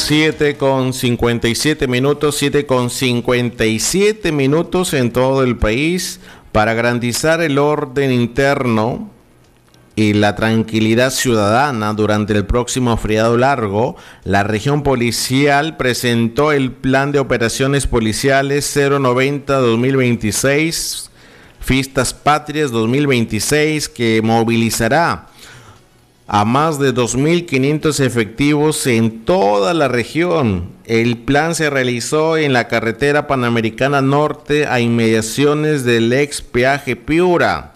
7:57 minutos en todo el país. Para garantizar el orden interno y la tranquilidad ciudadana durante el próximo feriado largo, la región policial presentó el Plan de Operaciones Policiales 090-2026, Fiestas Patrias 2026, que movilizará a más de 2.500 efectivos en toda la región. El plan se realizó en la carretera Panamericana Norte a inmediaciones del ex peaje Piura.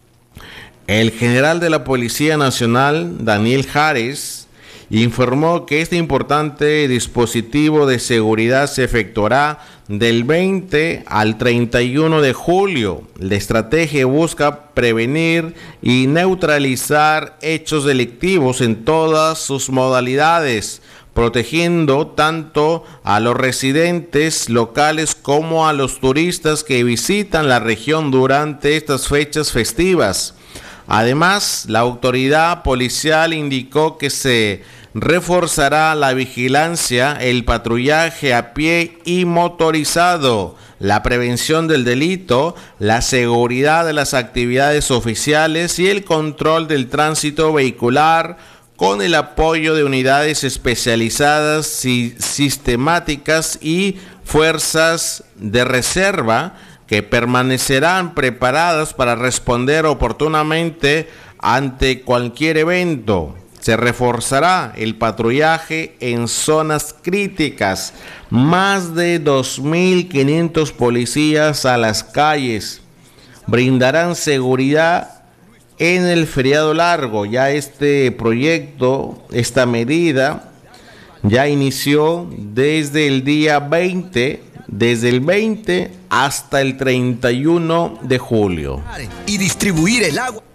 El general de la Policía Nacional, Daniel Jares, informó que este importante dispositivo de seguridad se efectuará del 20 al 31 de julio. La estrategia busca prevenir y neutralizar hechos delictivos en todas sus modalidades, protegiendo tanto a los residentes locales como a los turistas que visitan la región durante estas fechas festivas. Además, la autoridad policial indicó que se reforzará la vigilancia, el patrullaje a pie y motorizado, la prevención del delito, la seguridad de las actividades oficiales y el control del tránsito vehicular, con el apoyo de unidades especializadas y sistemáticas y fuerzas de reserva que permanecerán preparadas para responder oportunamente ante cualquier evento. Se reforzará el patrullaje en zonas críticas. Más de 2.500 policías a las calles brindarán seguridad en el feriado largo. Ya este proyecto, esta medida, ya inició desde el día 20, desde el 20 hasta el 31 de julio. Y distribuir el agua.